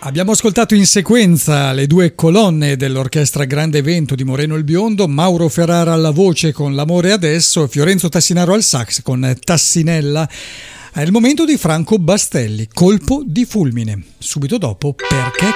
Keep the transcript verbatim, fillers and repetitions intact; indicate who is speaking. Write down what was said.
Speaker 1: Abbiamo ascoltato in sequenza le due colonne dell'orchestra Grande Evento di Moreno il Biondo, Mauro Ferrara alla voce con L'amore adesso, Fiorenzo Tassinaro al sax con Tassinella. È il momento di Franco Bastelli, Colpo di fulmine. Subito dopo, Perché